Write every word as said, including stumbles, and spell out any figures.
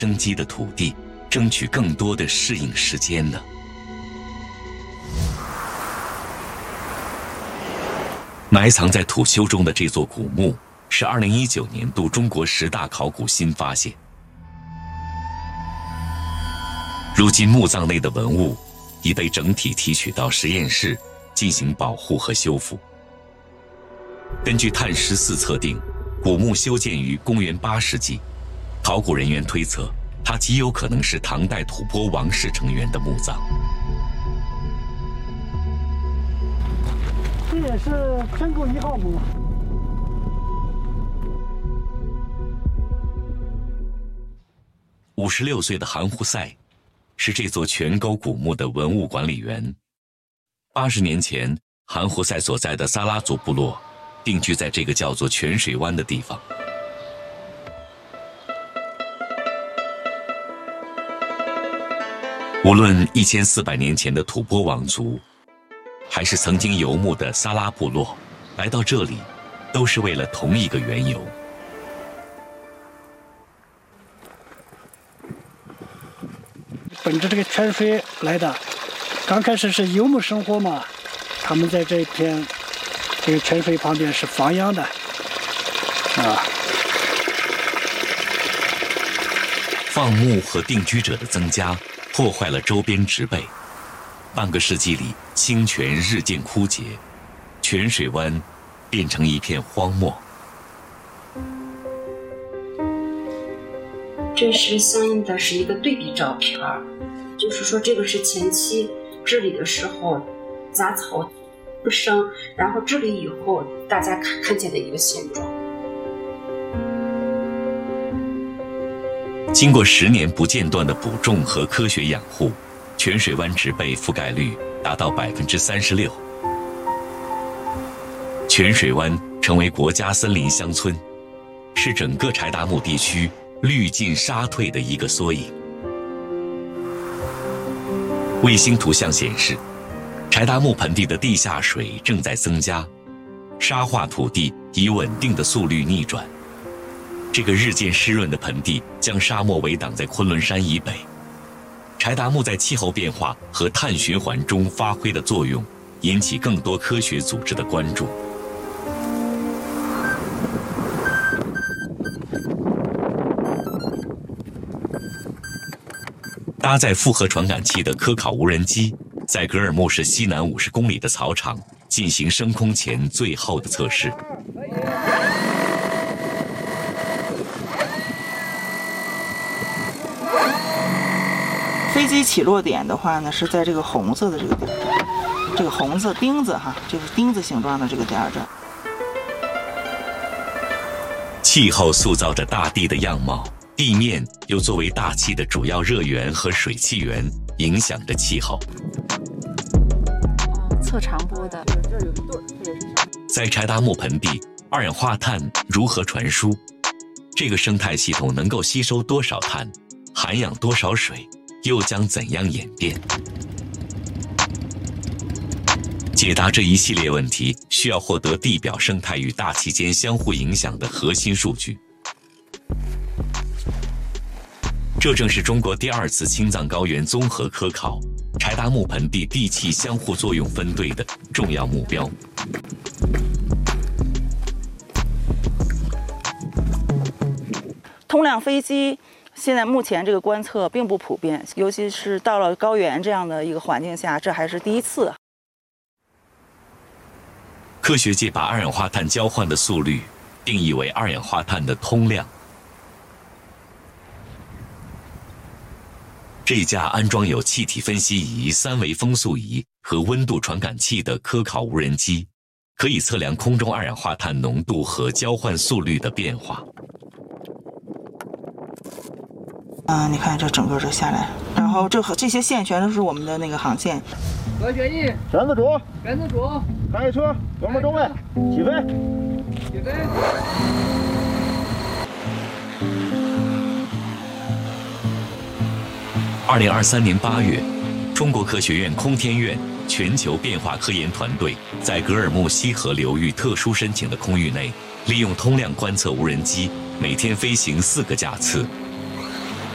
生机的土地，争取更多的适应时间呢？埋藏在土丘中的这座古墓，是二零一九年度中国十大考古新发现。如今墓葬内的文物已被整体提取到实验室进行保护和修复。根据碳十四测定，古墓修建于公元八世纪，考古人员推测，它极有可能是唐代吐蕃王室成员的墓葬。 这也是天沟一号墓。 五十六岁的韩胡塞是这座全沟古墓的文物管理员。八十年前，韩胡塞所在的撒拉族部落定居在这个叫做泉水湾的地方。无论一千四百年前的吐蕃王族，还是曾经游牧的撒拉部落，来到这里，都是为了同一个缘由。 本着这个泉水来的，刚开始是游牧生活嘛，他们在这片这个泉水旁边是放养的，啊。 放牧和定居者的增加，破坏了周边植被。半个世纪里，清泉日渐枯竭，泉水湾变成一片荒漠。 这是相应的是一个对比照片，就是说这个是前期治理的时候杂草不生，然后治理以后大家看看见的一个现状。 经过十年不间断的补种和科学养护，泉水湾植被覆盖率达到百分之三十六。泉水湾成为国家森林乡村，是整个柴达木地区绿尽沙退的一个缩影。卫星图像显示，柴达木盆地的地下水正在增加，沙化土地以稳定的速率逆转。这个日渐湿润的盆地将沙漠围挡在昆仑山以北。柴达木在气候变化和碳循环中发挥的作用，引起更多科学组织的关注。搭载复合传感器的科考无人机，在格尔木市西南五十公里的草场进行升空前最后的测试。 飞机起落点的话呢，是在这个红色的这个点儿，这个红色钉子哈，就是钉子形状的这个点儿这儿。 气候塑造着大地的样貌，地面又作为大气的主要热源和水汽源，影响着气候。 测长波的。 在柴达木盆地，二氧化碳如何传输？这个生态系统能够吸收多少碳，含氧多少水？又将怎样演变？解答这一系列问题，需要获得地表生态与大气间相互影响的核心数据。这正是中国第二次青藏高原综合科考柴达木盆地地气相互作用分队的重要目标。 通量飞机现在目前这个观测并不普遍，尤其是到了高原这样的一个环境下，这还是第一次。 科学界把二氧化碳交换的速率定义为二氧化碳的通量。这架安装有气体分析仪、三维风速仪和温度传感器的科考无人机，可以测量空中二氧化碳浓度和交换速率的变化。 啊，你看这整个这下来，然后这这些线全都是我们的那个航线。 何学义， 绳子主， 杆子主， 开车，油门中位，起飞， 起飞。 二零二三年八月，中国科学院空天院全球变化科研团队在格尔木西河流域特殊申请的空域内，利用通量观测无人机，每天飞行四个架次，